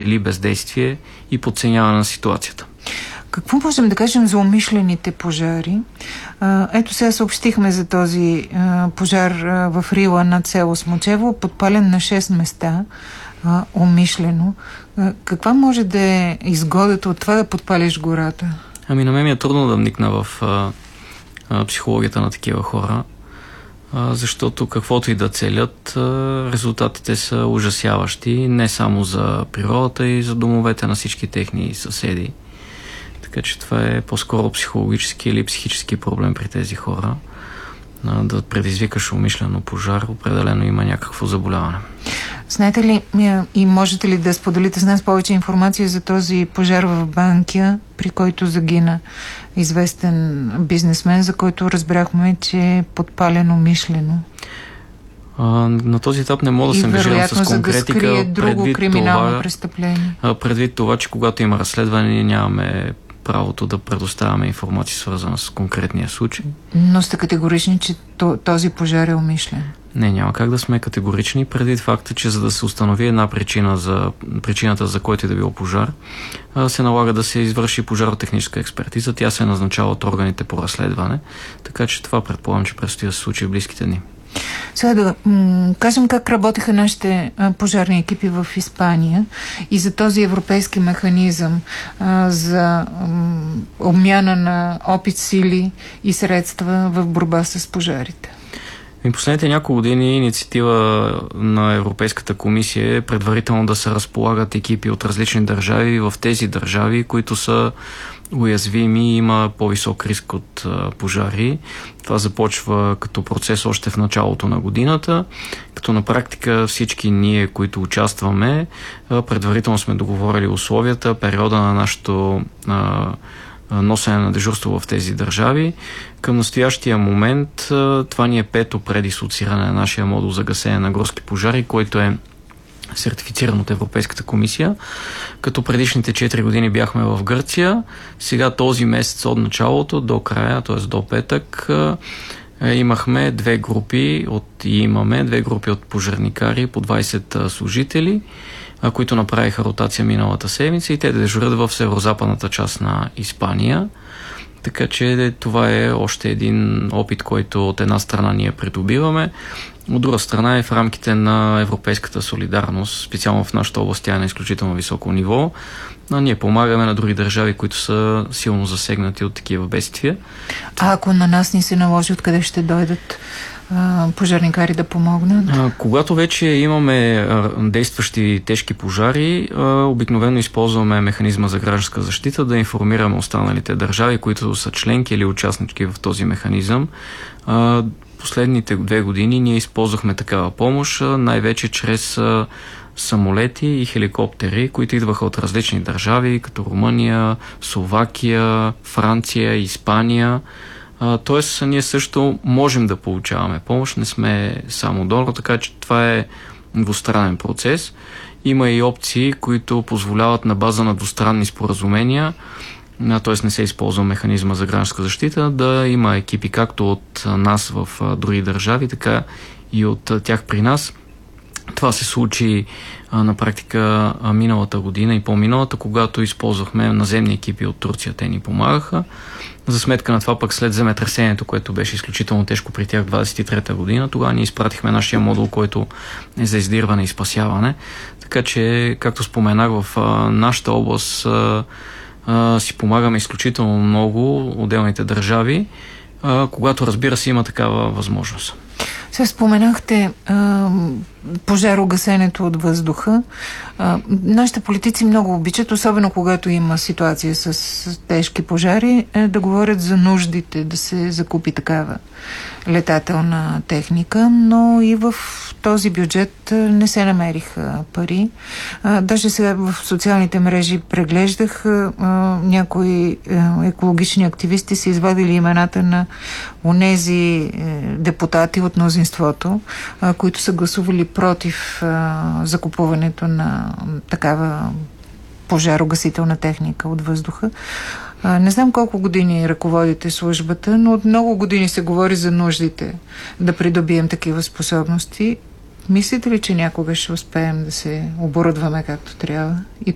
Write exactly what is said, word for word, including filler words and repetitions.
или бездействие и подценяване на ситуацията. Какво можем да кажем за умишлените пожари? Ето сега съобщихме за този пожар в Рила над село Смочево, подпален на шест места, умишлено. Каква може да е изгодата от това да подпалиш гората? Ами на мен ми е трудно да вникна в а, а, психологията на такива хора, а, защото каквото и да целят, а, резултатите са ужасяващи, не само за природата, и за домовете на всички техни съседи. Така че това е по-скоро психологически или психически проблем при тези хора. А, да предизвикаш умишлено пожар, определено има някакво заболяване. Знаете ли и можете ли да споделите с нас повече информация за този пожар в Банкя, при който загина известен бизнесмен, за който разбрахме, че е подпален умишлено? А, на този етап не мога да се ангажирам с конкретика. И вероятно, за да скрие друго криминално това, престъпление. Предвид това, че когато има разследване, ние нямаме правото да предоставяме информация, свързана с конкретния случай. Но сте категорични, че този пожар е умишлен? Не, няма как да сме категорични, предвид факта, че за да се установи една причина за причината, за който е да бил пожар, се налага да се извърши пожаротехническа експертиза. Тя се назначава от органите по разследване, така че това предполагам, че предстои да се случи в близките дни. Сега да м- кажем как работеха нашите а, пожарни екипи в Испания и за този европейски механизъм а, за м- обмяна на опит, сили и средства в борба с пожарите. И последните няколко години инициатива на Европейската комисия е предварително да се разполагат екипи от различни държави в тези държави, които са уязвими и има по-висок риск от а, пожари. Това започва като процес още в началото на годината, като на практика всички ние, които участваме, а, предварително сме договорили условията, периода на нашето а, носене на дежурство в тези държави. Към настоящия момент това ни е пето предислоциране на нашия модул за гасене на горски пожари, който е сертифициран от Европейската комисия. Като предишните четири години бяхме в Гърция, сега този месец от началото до края, т.е. до петък, имахме две групи от, и имаме две групи от пожарникари по двайсет служители, които направиха ротация миналата седмица и те да дежурят в северо-западната част на Испания. Така че това е още един опит, който от една страна ние придобиваме, от друга страна е в рамките на европейската солидарност, специално в нашата област тя е на изключително високо ниво, но ние помагаме на други държави, които са силно засегнати от такива бедствия. А ако на нас ни се наложи, откъде ще дойдат пожарникари да помогнат? А, когато вече имаме а, действащи тежки пожари, а, обикновено използваме механизма за гражданска защита да информираме останалите държави, които са членки или участнички в този механизъм. А, последните две години ние използвахме такава помощ, най-вече чрез а, самолети и хеликоптери, които идваха от различни държави, като Румъния, Словакия, Франция, Испания. Тоест, ние също можем да получаваме помощ, не сме само донор, така че това е двустранен процес. Има и опции, които позволяват на база на двустранни споразумения, т.е. не се използва механизма за гражданска защита, да има екипи както от нас в други държави, така и от тях при нас. Това се случи а, на практика а, миналата година и по-миналата, когато използвахме наземни екипи от Турция. Те ни помагаха. За сметка на това пък след земетресението, което беше изключително тежко при тях двадесет и трета година, тогава ние изпратихме нашия модул, който е за издирване и спасяване. Така че, както споменах, в а, нашата област а, а, си помагаме изключително много отделните държави, а, когато разбира се има такава възможност. Сега споменахте а, пожарогасенето от въздуха. А, нашите политици много обичат, особено когато има ситуация с, с тежки пожари, е, да говорят за нуждите, да се закупи такава летателна техника, но и в този бюджет не се намериха пари. А, даже сега в социалните мрежи преглеждах, а, някои а, екологични активисти са извадили имената на онези е, депутати от мнозинството, а, които са гласували против а, закупуването на такава пожарогасителна техника от въздуха. А, не знам колко години ръководите службата, но от много години се говори за нуждите да придобием такива способности. Мислите ли, че някога ще успеем да се оборудваме както трябва и